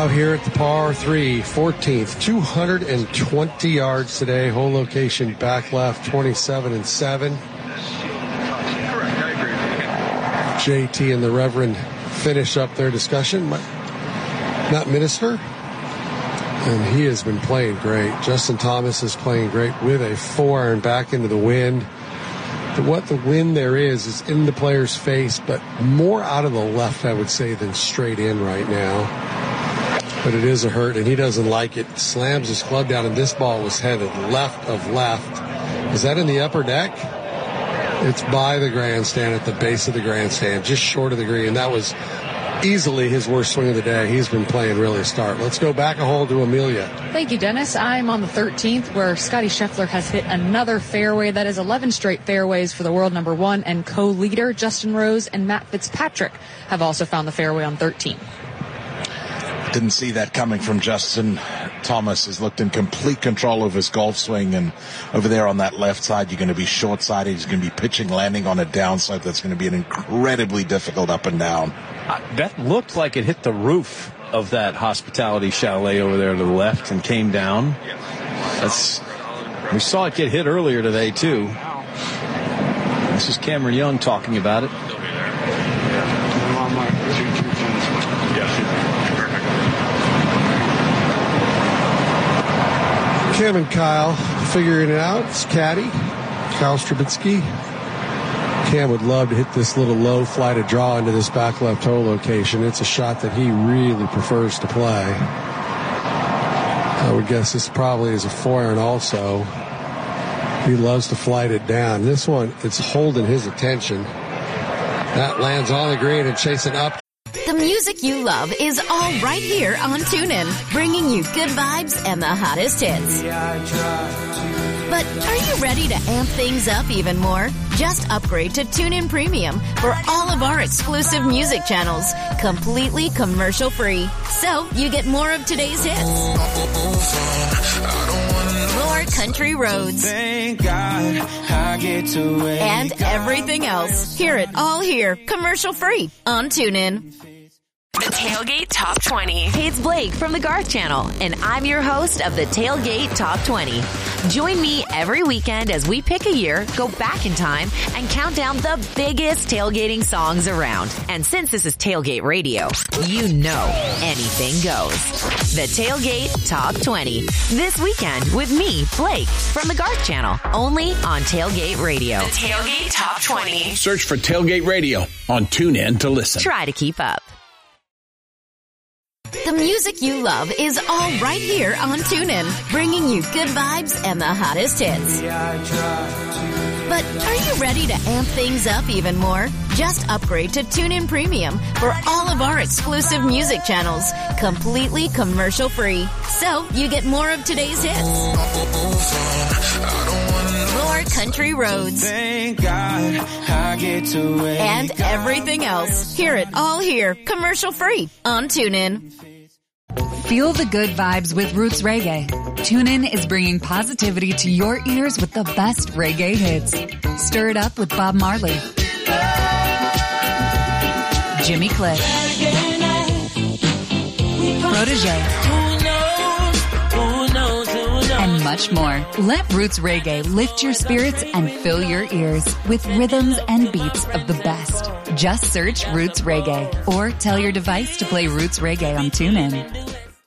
Out here at the par 3, 14th, 220 yards today. Hole location back left, 27 and 7. JT and the Reverend finish up their discussion. Not Minister. And he has been playing great. Justin Thomas is playing great with a 4-iron back into the wind. What the wind there is in the player's face, but more out of the left, I would say, than straight in right now. But it is a hurt, and he doesn't like it. Slams his club down, and this ball was headed left of left. Is that in the upper deck? It's by the grandstand, at the base of the grandstand, just short of the green. That was easily his worst swing of the day. He's been playing really start. Let's go back a hole to Amelia. Thank you, Dennis. I'm on the 13th, where Scotty Scheffler has hit another fairway. That is 11 straight fairways for the world number one, and co-leader Justin Rose and Matt Fitzpatrick have also found the fairway on 13. Didn't see that coming from Justin. Thomas has looked in complete control of his golf swing, and over there on that left side, you're going to be short-sided. He's going to be pitching, landing on a downslope. That's going to be an incredibly difficult up and down. That looked like it hit the roof of that hospitality chalet over there to the left and came down. We saw it get hit earlier today, too. This is Cameron Young talking about it. Cam and Kyle figuring it out. It's caddy, Kyle Strabinsky. Cam would love to hit this little low flight of draw into this back left hole location. It's a shot that he really prefers to play. I would guess this probably is a 4-iron also. He loves to flight it down. This one, it's holding his attention. That lands on the green and chasing up. The music you love is all right here on TuneIn, bringing you good vibes and the hottest hits. But are you ready to amp things up even more? Just upgrade to TuneIn Premium for all of our exclusive music channels, completely commercial-free. So you get more of today's hits, more country roads, thank God I get to wake and everything else. Hear it all here, commercial-free on TuneIn. The Tailgate Top 20. Hey, it's Blake from the Garth Channel, and I'm your host of the Tailgate Top 20. Join me every weekend as we pick a year, go back in time, and count down the biggest tailgating songs around. And since this is Tailgate Radio, you know anything goes. The Tailgate Top 20. This weekend with me, Blake, from the Garth Channel, only on Tailgate Radio. The Tailgate Top 20. Search for Tailgate Radio on TuneIn to listen. Try to keep up. The music you love is all right here on TuneIn, bringing you good vibes and the hottest hits. But are you ready to amp things up even more? Just upgrade to TuneIn Premium for all of our exclusive music channels, completely commercial-free. So you get more of today's hits, more country roads, thank God I get to wake and everything else. Hear it all here, commercial-free on TuneIn. Feel the good vibes with Roots Reggae. TuneIn is bringing positivity to your ears with the best reggae hits. Stir it up with Bob Marley, Jimmy Cliff, Protégé, and much more. Let Roots Reggae lift your spirits and fill your ears with rhythms and beats of the best. Just search Roots Reggae or tell your device to play Roots Reggae on TuneIn.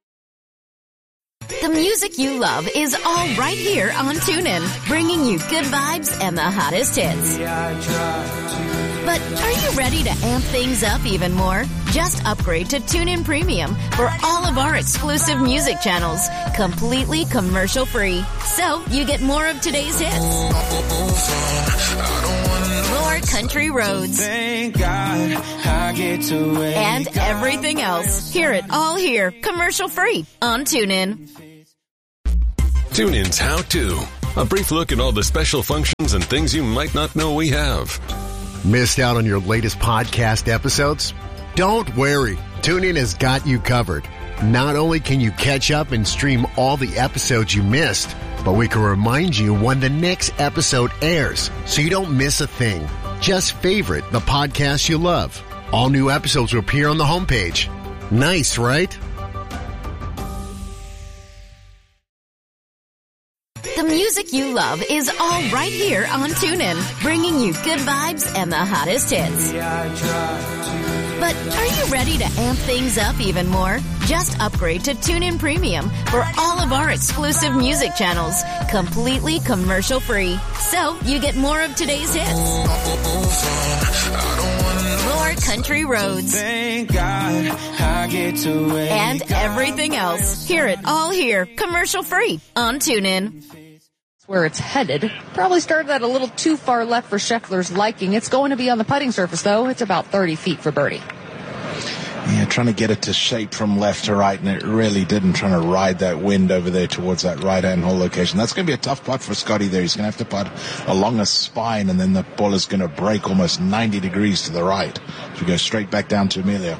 The music you love is all right here on TuneIn, bringing you good vibes and the hottest hits. But are you ready to amp things up even more? Just upgrade to TuneIn Premium for all of our exclusive music channels, completely commercial-free. So you get more of today's hits, more country roads, thank God I get to wake and everything else. Hear it all here, commercial-free on TuneIn. TuneIn's How To. A brief look at all the special functions and things you might not know we have. Missed out on your latest podcast episodes? Don't worry. TuneIn has got you covered. Not only can you catch up and stream all the episodes you missed, but we can remind you when the next episode airs so you don't miss a thing. Just favorite the podcast you love. All new episodes will appear on the homepage. Nice, right? The music you love is all right here on TuneIn, bringing you good vibes and the hottest hits. But are you ready to amp things up even more? Just upgrade to TuneIn Premium for all of our exclusive music channels, completely commercial-free. So you get more of today's hits, more country roads, Thank God I get to wake and everything else. Hear it all here, commercial-free on TuneIn. Where it's headed. Probably started at a little too far left for Scheffler's liking. It's going to be on the putting surface, though. It's about 30 feet for birdie. Yeah, trying to get it to shape from left to right, and it really didn't, trying to ride that wind over there towards that right-hand hole location. That's going to be a tough putt for Scotty there. He's going to have to putt along a spine, and then the ball is going to break almost 90 degrees to the right. So we go straight back down to Emilio.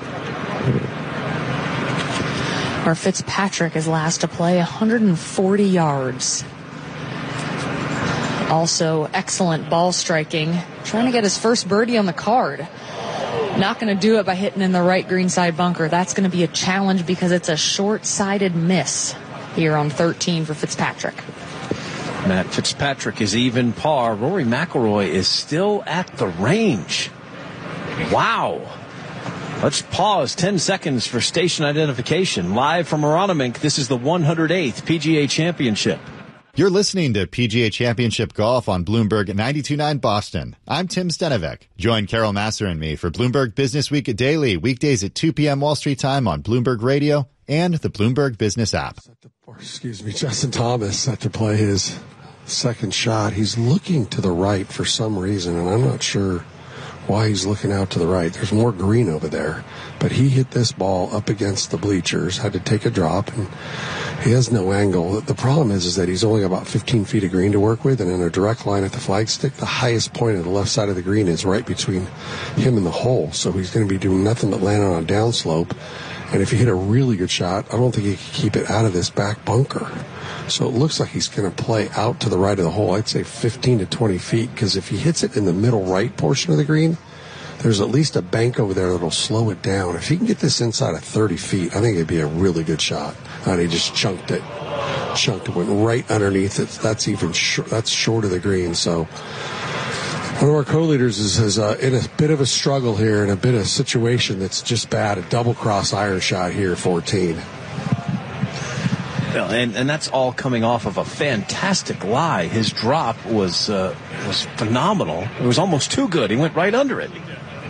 Our Fitzpatrick is last to play, 140 yards. Also, excellent ball striking. Trying to get his first birdie on the card. Not going to do it by hitting in the right greenside bunker. That's going to be a challenge because it's a short-sided miss here on 13 for Fitzpatrick. Matt Fitzpatrick is even par. Rory McIlroy is still at the range. Wow. Let's pause 10 seconds for station identification. Live from Aronimink, this is the 108th PGA Championship. You're listening to PGA Championship Golf on Bloomberg 92.9 Boston. I'm Tim Stenevec. Join Carol Nasser and me for Bloomberg Business Week Daily, weekdays at 2 p.m. Wall Street time on Bloomberg Radio and the Bloomberg Business app. Justin Thomas set to play his second shot. He's looking to the right for some reason, and I'm not sure why he's looking out to the right. There's more green over there. But he hit this ball up against the bleachers, had to take a drop, and he has no angle. The problem is that he's only about 15 feet of green to work with, and in a direct line at the flagstick, the highest point of the left side of the green is right between him and the hole. So he's going to be doing nothing but landing on a downslope. And if he hit a really good shot, I don't think he can keep it out of this back bunker. So it looks like he's going to play out to the right of the hole. I'd say 15 to 20 feet, because if he hits it in the middle right portion of the green, there's at least a bank over there that'll slow it down. If he can get this inside of 30 feet, I think it'd be a really good shot. And he just chunked it, went right underneath it. That's even that's short of the green. So one of our co-leaders is in a bit of a struggle here, in a bit of a situation that's just bad. A double cross iron shot here, 14. Well, and that's all coming off of a fantastic lie. His drop was phenomenal. It was almost too good. He went right under it.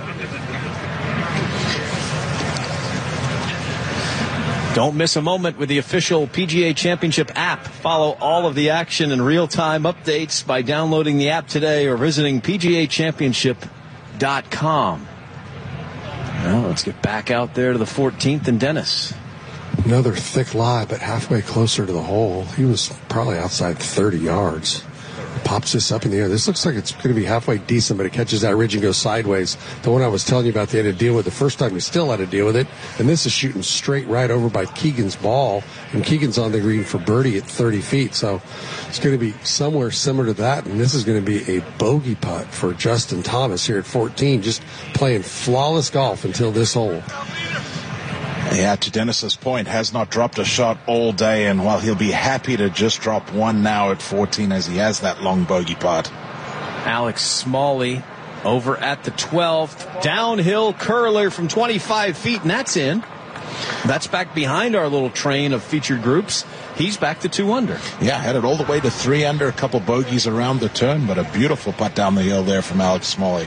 Don't miss a moment with the official PGA Championship app. Follow all of the action and real-time updates by downloading the app today or visiting PGAchampionship.com. Well, let's get back out there to the 14th and Dennis. Another thick lie, but halfway closer to the hole. He was probably outside 30 yards. Pops this up in the air. This looks like it's going to be halfway decent, but it catches that ridge and goes sideways. The one I was telling you about, they had to deal with the first time, he still had to deal with it. And this is shooting straight right over by Keegan's ball. And Keegan's on the green for birdie at 30 feet. So it's going to be somewhere similar to that. And this is going to be a bogey putt for Justin Thomas here at 14, just playing flawless golf until this hole. Yeah, to Dennis's point, has not dropped a shot all day, and while he'll be happy to just drop one now at 14 as he has that long bogey putt. Alex Smalley over at the 12th. Downhill curler from 25 feet, and that's in. That's back behind our little train of featured groups. He's back to 2 under. Yeah, headed all the way to 3 under, a couple bogeys around the turn, but a beautiful putt down the hill there from Alex Smalley.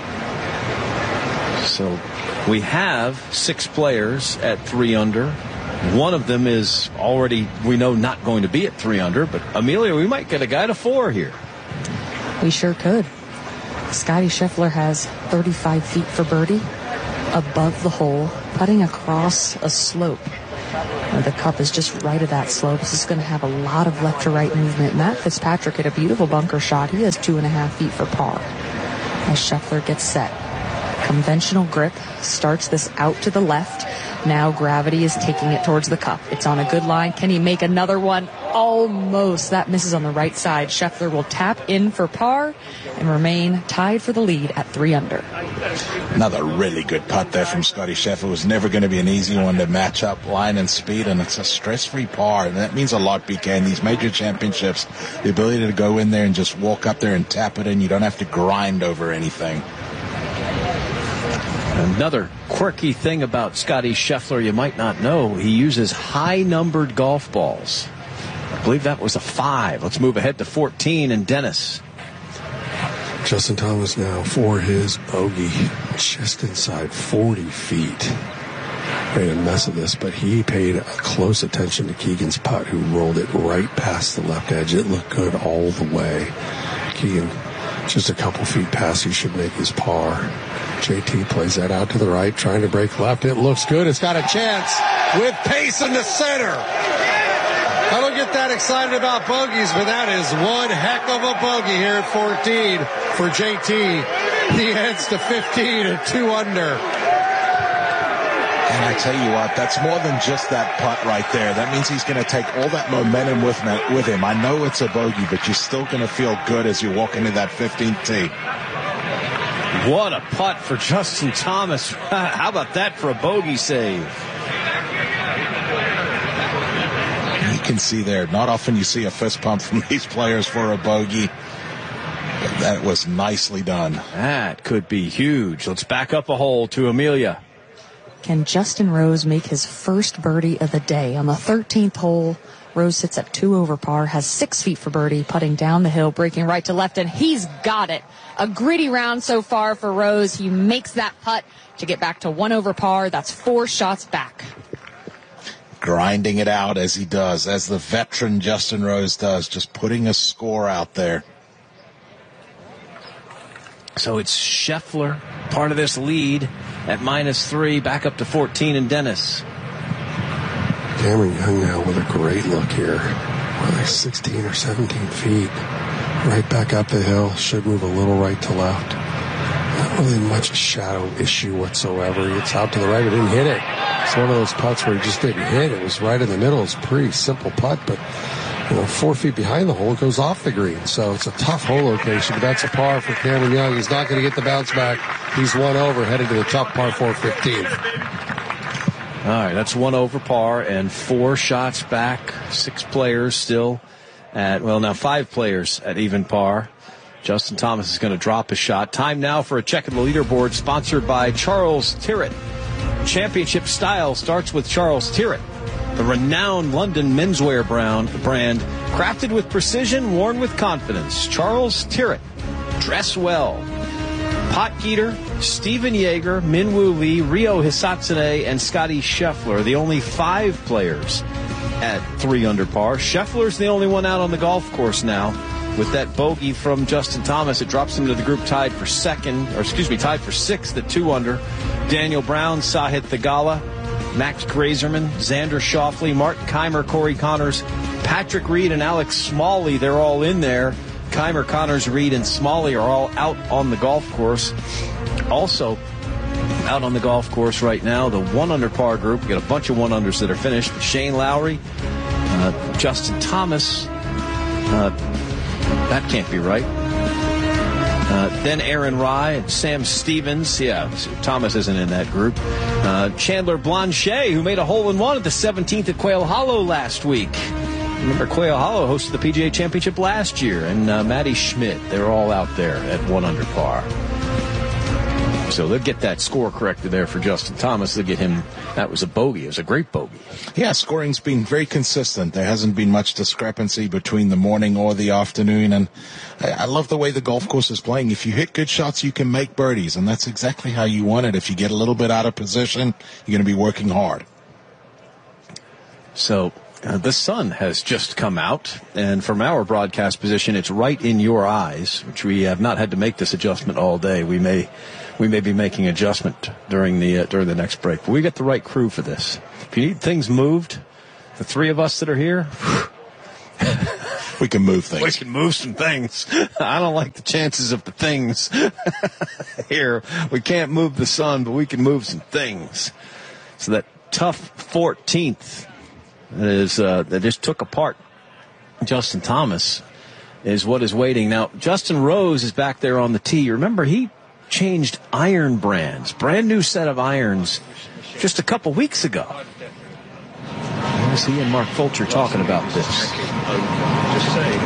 So we have 6 players at 3 under. One of them is already, we know, not going to be at 3 under, but Amelia, we might get a guy to 4 here. We sure could. Scotty Scheffler has 35 feet for birdie above the hole, putting across a slope. The cup is just right at that slope. This is going to have a lot of left to right movement. Matt Fitzpatrick hit a beautiful bunker shot. He has 2.5 feet for par as Scheffler gets set. Conventional grip, starts this out to the left, Now gravity is taking it towards the cup. It's on a good line. Can he make another one? Almost. That misses on the right side. Scheffler will tap in for par and remain tied for the lead at 3 under. Another really good putt there from Scotty Scheffler. It was never going to be an easy one to match up line and speed, and it's a stress-free par, and that means a lot, BK. In these major championships, the ability to go in there and just walk up there and tap it in. You don't have to grind over anything. Another quirky thing about Scotty Scheffler you might not know, he uses high-numbered golf balls. I believe that was a 5. Let's move ahead to 14 and Dennis. Justin Thomas now for his bogey, just inside 40 feet. Made a mess of this, but he paid close attention to Keegan's putt, who rolled it right past the left edge. It looked good all the way. Keegan, just a couple feet past, he should make his par. JT plays that out to the right, trying to break left. It looks good. It's got a chance with pace in the center. I don't get that excited about bogeys, but that is one heck of a bogey here at 14 for JT. He heads to 15 at 2 under. And I tell you what, that's more than just that putt right there. That means he's going to take all that momentum with him. I know it's a bogey, but you're still going to feel good as you walk into that 15th tee. What a putt for Justin Thomas. How about that for a bogey save? You can see there, not often you see a fist pump from these players for a bogey. That was nicely done. That could be huge. Let's back up a hole to Amelia. Can Justin Rose make his first birdie of the day? On the 13th hole, Rose sits at 2 over par, has 6 feet for birdie, putting down the hill, breaking right to left, and he's got it. A gritty round so far for Rose. He makes that putt to get back to 1 over par. That's 4 shots back. Grinding it out as he does, as the veteran Justin Rose does, just putting a score out there. So it's Scheffler, part of this lead at -3, back up to 14 and Dennis. Cameron Young now with a great look here. Like 16 or 17 feet. Right back up the hill. Should move a little right to left. Not really much shadow issue whatsoever. He gets out to the right, but didn't hit it. It's one of those putts where he just didn't hit. It was right in the middle. It's a pretty simple putt, but 4 feet behind the hole, it goes off the green. So it's a tough hole location, but that's a par for Cameron Young. He's not going to get the bounce back. He's 1 over, headed to the tough par 4 15th. All right, that's 1 over par and 4 shots back. 6 players still at, now 5 players at even par. Justin Thomas is going to drop a shot. Time now for a check of the leaderboard, sponsored by Charles Tyrrell. Championship style starts with Charles Tyrrell, the renowned London menswear brand, crafted with precision, worn with confidence. Charles Tyrrell, dress well. Potgieter, Steven Yeager, Minwoo Lee, Ryo Hisatsune, and Scotty Scheffler, the only 5 players at 3 under par. Scheffler's the only one out on the golf course now. With that bogey from Justin Thomas, it drops him to the group tied for 6th at 2 under. Daniel Brown, Sahith Theegala, Max Grazerman, Xander Schauffele, Martin Keimer, Corey Connors, Patrick Reed, and Alex Smalley. They're all in there. Keimer, Connors, Reed, and Smalley are all out on the golf course. Also out on the golf course right now, the 1 under par group. We got a bunch of 1-unders that are finished. Shane Lowry, Justin Thomas. That can't be right. Then Aaron Rye and Sam Stevens. Yeah, Thomas isn't in that group. Chandler Blanchet, who made a hole-in-one at the 17th at Quail Hollow last week. Remember, Quail Hollow hosted the PGA Championship last year. And Matty Schmidt, they're all out there at 1 under par. So they'll get that score corrected there for Justin Thomas. They'll get him. That was a bogey. It was a great bogey. Yeah, scoring's been very consistent. There hasn't been much discrepancy between the morning or the afternoon. And I love the way the golf course is playing. If you hit good shots, you can make birdies. And that's exactly how you want it. If you get a little bit out of position, you're going to be working hard. So the sun has just come out, and from our broadcast position, it's right in your eyes, which we have not had to make this adjustment all day. We may be making adjustment during the next break. But we got the right crew for this. If you need things moved, the 3 of us that are here, we can move things. We can move some things. I don't like the chances of the things here. We can't move the sun, but we can move some things. So that tough 14th that just took apart Justin Thomas is what is waiting. Now, Justin Rose is back there on the tee. You remember, he changed iron brands, brand new set of irons just a couple weeks ago. What was he and Mark Fulcher talking about this? Just say.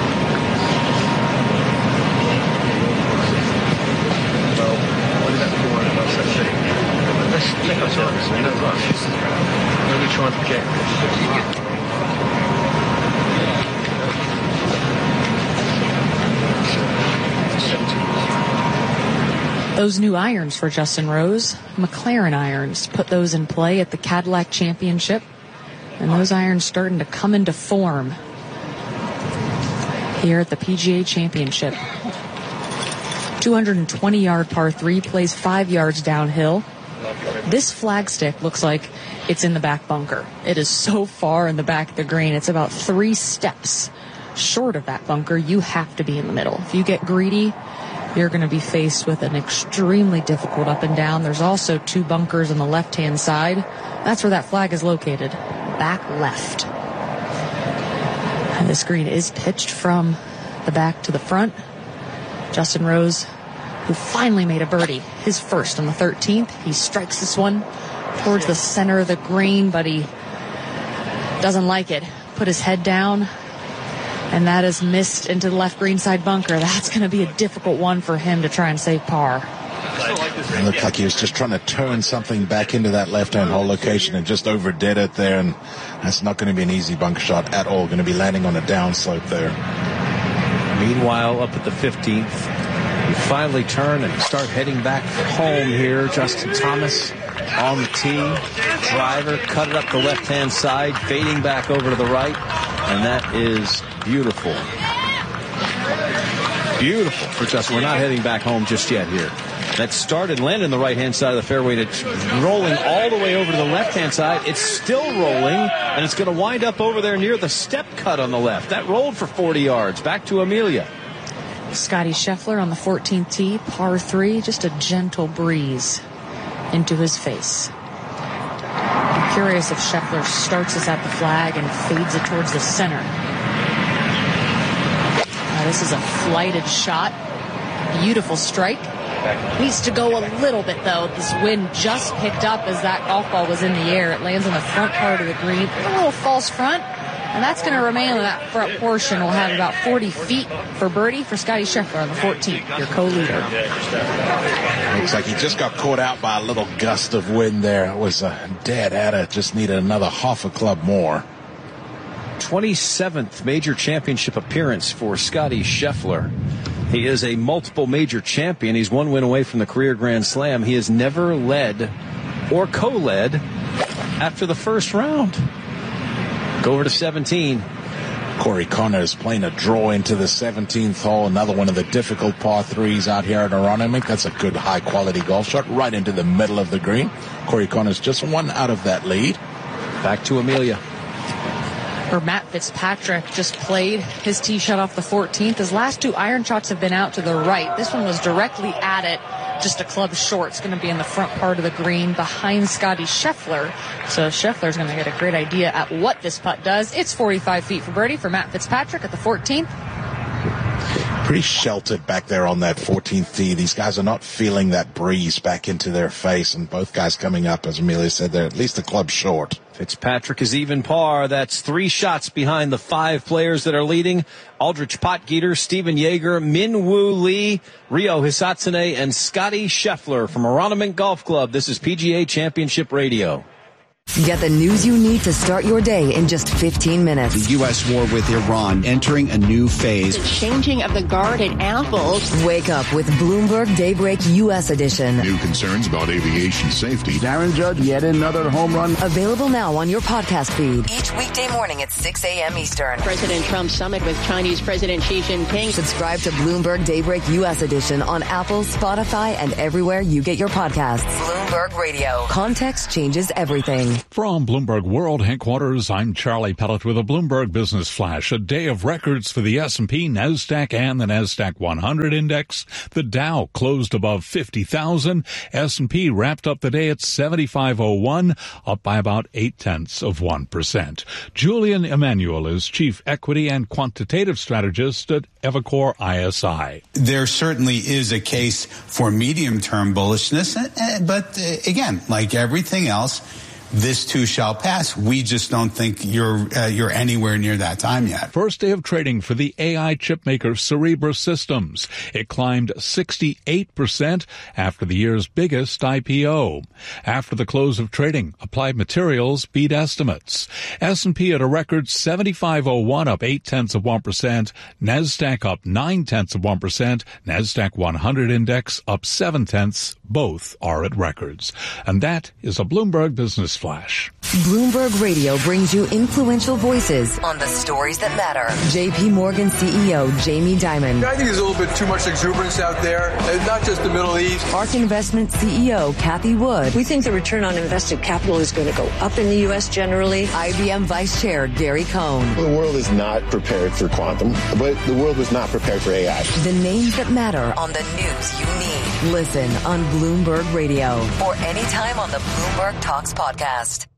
Well, what did that be worried about? Let's take our time. No rush. Let me try and project. Those new irons for Justin Rose, McLaren irons, put those in play at the Cadillac Championship. And those irons starting to come into form here at the PGA Championship. 220-yard par 3, plays 5 yards downhill. This flagstick looks like it's in the back bunker. It is so far in the back of the green. It's about 3 steps short of that bunker. You have to be in the middle. If you get greedy, you're going to be faced with an extremely difficult up and down. There's also 2 bunkers on the left-hand side. That's where that flag is located, back left. And this green is pitched from the back to the front. Justin Rose, who finally made a birdie, his first on the 13th. He strikes this one towards the center of the green, but he doesn't like it. Put his head down, and that is missed into the left green side bunker. That's going to be a difficult one for him to try and save par. It looked like he was just trying to turn something back into that left-hand hole location and just overdid it there, and that's not going to be an easy bunker shot at all. Going to be landing on a downslope there. Meanwhile, up at the 15th, we finally turn and start heading back home here. Justin Thomas on the tee. Driver cut it up the left-hand side, fading back over to the right, and that is beautiful. Beautiful for Justin. We're not heading back home just yet here. That started landing on the right-hand side of the fairway. It's rolling all the way over to the left-hand side. It's still rolling, and it's going to wind up over there near the step cut on the left. That rolled for 40 yards. Back to Amelia. Scotty Scheffler on the 14th tee, par 3, just a gentle breeze into his face. I'm curious if Scheffler starts us at the flag and fades it towards the center. This is a flighted shot. Beautiful strike. Needs to go a little bit, though. This wind just picked up as that golf ball was in the air. It lands on the front part of the green. A little false front, and that's going to remain on that front portion. We'll have about 40 feet for birdie for Scotty Scheffler on the 14th, your co-leader. Looks like he just got caught out by a little gust of wind there. It was dead at it. Just needed another half a club more. 27th major championship appearance for Scotty Scheffler. He is a multiple major champion. He's 1 win away from the career Grand Slam. He has never led or co-led after the first round. Go over to 17. Corey Connors playing a draw into the 17th hole. Another one of the difficult par 3s out here at Aronimink. That's a good high-quality golf shot right into the middle of the green. Corey Connors just 1 out of that lead. Back to Amelia. Or Matt Fitzpatrick just played his tee shot off the 14th. His last 2 iron shots have been out to the right. This one was directly at it, just a club short. It's going to be in the front part of the green behind Scotty Scheffler. So Scheffler's going to get a great idea at what this putt does. It's 45 feet for birdie for Matt Fitzpatrick at the 14th. Pretty sheltered back there on that 14th tee. These guys are not feeling that breeze back into their face, and both guys coming up, as Amelia said, they're at least a club short. Fitzpatrick is even par. That's 3 shots behind the 5 players that are leading. Aldrich Potgieter, Stephen Yeager, Min Woo Lee, Ryo Hisatsune, and Scotty Scheffler from Aronimink Golf Club. This is PGA Championship Radio. Get the news you need to start your day in just 15 minutes. The U.S. war with Iran entering a new phase. The changing of the guard at Apple. Wake up with Bloomberg Daybreak U.S. edition. New concerns about aviation safety. Darren Judge, yet another home run. Available now on your podcast feed. Each weekday morning at 6 a.m. Eastern. President Trump's summit with Chinese President Xi Jinping. Subscribe to Bloomberg Daybreak U.S. edition on Apple, Spotify, and everywhere you get your podcasts. Bloomberg Radio. Context changes everything. From Bloomberg World Headquarters, I'm Charlie Pellet with a Bloomberg Business Flash. A day of records for the S&P, NASDAQ, and the NASDAQ 100 index. The Dow closed above 50,000. S&P wrapped up the day at 7501, up by about 0.8%. Julian Emanuel is Chief Equity and Quantitative Strategist at Evercore ISI. There certainly is a case for medium-term bullishness, but again, like everything else, this too shall pass. We just don't think you're anywhere near that time yet. First day of trading for the AI chip maker Cerebras Systems. It climbed 68% after the year's biggest IPO. After the close of trading, Applied Materials beat estimates. S&P at a record 7501, up 0.8%. NASDAQ up 0.9%. NASDAQ 100 index up 0.7. Both are at records. And that is a Bloomberg Business Flash. Bloomberg Radio brings you influential voices on the stories that matter. JP Morgan CEO Jamie Dimon. I think there's a little bit too much exuberance out there, not just the Middle East. ARK Investment CEO Cathie Wood. We think the return on invested capital is going to go up in the U.S. generally. IBM Vice Chair Gary Cohn. The world is not prepared for quantum, but the world was not prepared for AI. The names that matter on the news you need. Listen on Bloomberg Radio or anytime on the Bloomberg Talks podcast.